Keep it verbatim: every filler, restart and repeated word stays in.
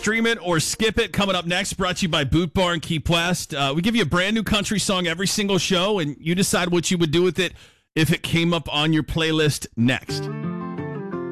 Stream It or Skip It coming up next, brought to you by Boot Bar and Key West. Uh, we give you a brand new country song every single show, and you decide what you would do with it if it came up on your playlist next.